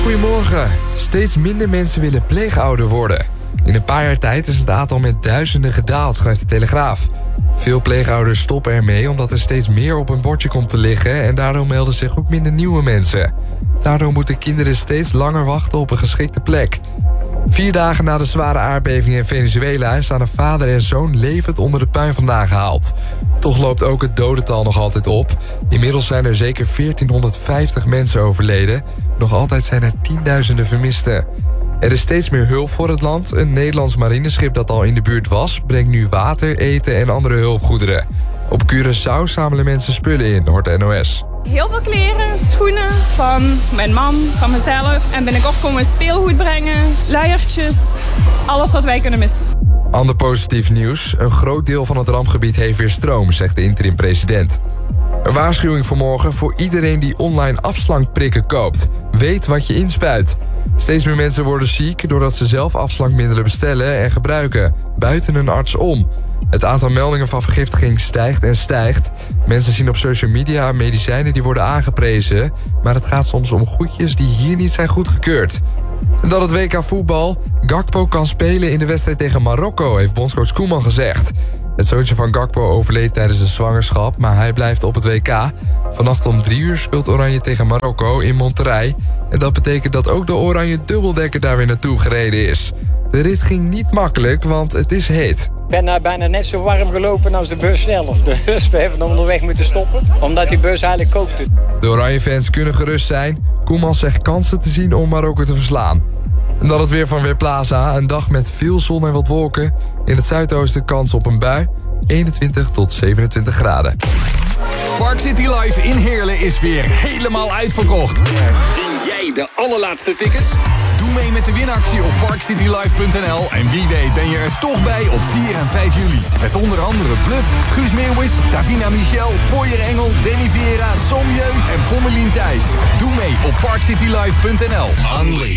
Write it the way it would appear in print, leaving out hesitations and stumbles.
Goedemorgen. Steeds minder mensen willen pleegouder worden. In een paar jaar tijd is het aantal met duizenden gedaald, schrijft de Telegraaf. Veel pleegouders stoppen ermee omdat er steeds meer op hun bordje komt te liggen en daardoor melden zich ook minder nieuwe mensen. Daardoor moeten kinderen steeds langer wachten op een geschikte plek. 4 dagen na de zware aardbeving in Venezuela staan een vader en zoon levend onder de puin vandaan gehaald. Toch loopt ook het dodental nog altijd op. Inmiddels zijn er zeker 1450 mensen overleden. Nog altijd zijn er tienduizenden vermisten. Er is steeds meer hulp voor het land. Een Nederlands marineschip dat al in de buurt was, brengt nu water, eten en andere hulpgoederen. Op Curaçao zamelen mensen spullen in, hoort de NOS. Heel veel kleren, schoenen van mijn man, van mezelf. En binnenkort komen we speelgoed brengen, luiertjes, alles wat wij kunnen missen. Ander positief nieuws. Een groot deel van het rampgebied heeft weer stroom, zegt de interim-president. Een waarschuwing vanmorgen voor iedereen die online afslankprikken koopt. Weet wat je inspuit. Steeds meer mensen worden ziek doordat ze zelf afslankmiddelen bestellen en gebruiken, buiten een arts om. Het aantal meldingen van vergiftiging stijgt en stijgt. Mensen zien op social media medicijnen die worden aangeprezen, maar het gaat soms om goedjes die hier niet zijn goedgekeurd. En dat het WK voetbal. Gakpo kan spelen in de wedstrijd tegen Marokko, heeft bondscoach Koeman gezegd. Het zoontje van Gakpo overleed tijdens de zwangerschap, maar hij blijft op het WK. Vannacht om 3 uur speelt Oranje tegen Marokko in Monterrey. En dat betekent dat ook de Oranje dubbeldekker daar weer naartoe gereden is. De rit ging niet makkelijk, want het is heet. Ik ben bijna net zo warm gelopen als de bus zelf. Dus we hebben onderweg moeten stoppen, omdat die bus eigenlijk kookte. De Oranje-fans kunnen gerust zijn. Koeman zegt kansen te zien om Marokko te verslaan. En dan het weer van Weerplaza. Een dag met veel zon en wat wolken. In het zuidoosten kans op een bui. 21 tot 27 graden. Park City Live in Heerlen is weer helemaal uitverkocht. Win jij de allerlaatste tickets? Doe mee met de winactie op parkcitylive.nl. En wie weet ben je er toch bij op 4 en 5 juli. Met onder andere Bluff, Guus Meeuwis, Davina Michel, Foyer Engel, Danny Vera, Somjeu en Pommelien Thijs. Doe mee op parkcitylive.nl. Unleashed.